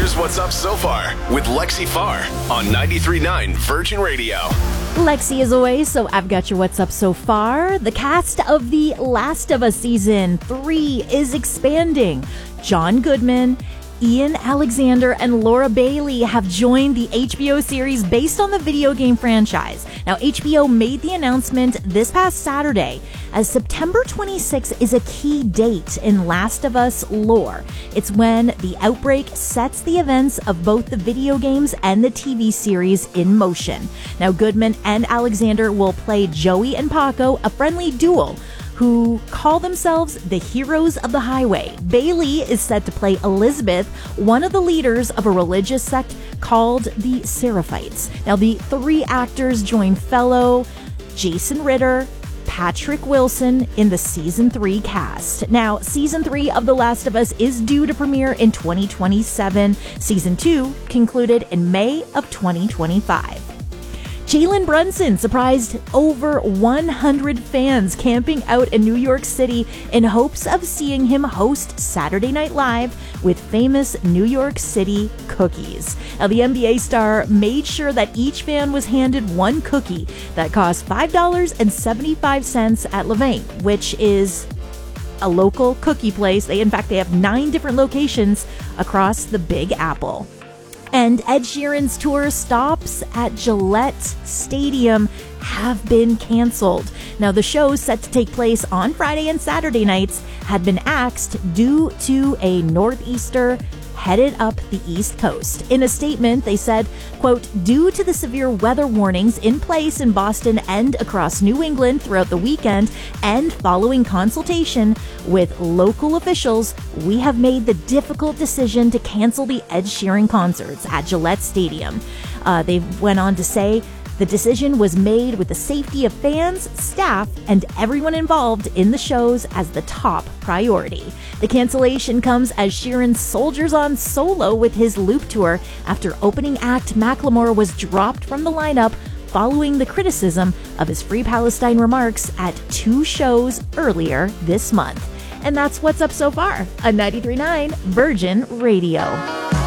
Here's what's up so far with Lexi Farr on 93.9 Virgin Radio. Lexi is away, so I've got your what's up so far. The cast of The Last of Us Season 3 is expanding. John Goodman, Ian Alexander, and Laura Bailey have joined the HBO series based on the video game franchise. Now, HBO made the announcement this past Saturday, as September 26 is a key date in Last of Us lore. It's when the outbreak sets the events of both the video games and the TV series in motion. Now, Goodman and Alexander will play Joey and Paco, a friendly duo who call themselves the Heroes of the Highway. Bailey is set to play Elizabeth, one of the leaders of a religious sect called the Seraphites. Now, the three actors join fellow Jason Ritter, Patrick Wilson in the Season 3 cast. Now, Season 3 of The Last of Us is due to premiere in 2027. Season 2 concluded in May of 2025. Jalen Brunson surprised over 100 fans camping out in New York City in hopes of seeing him host Saturday Night Live with famous New York City cookies. Now, the NBA star made sure that each fan was handed one cookie that cost $5.75 at Levain, which is a local cookie place. They have 9 different locations across the Big Apple. And Ed Sheeran's tour stops at Gillette Stadium have been canceled. Now, the shows set to take place on Friday and Saturday nights had been axed due to a nor'easter headed up the East Coast. In a statement, they said, quote, due to the severe weather warnings in place in Boston and across New England throughout the weekend, and following consultation with local officials, we have made the difficult decision to cancel the Ed Sheeran concerts at Gillette Stadium. They went on to say, the decision was made with the safety of fans, staff, and everyone involved in the shows as the top priority. The cancellation comes as Sheeran soldiers on solo with his Loop tour after opening act Macklemore was dropped from the lineup following the criticism of his Free Palestine remarks at 2 shows earlier this month. And that's what's up so far on 93.9 Virgin Radio.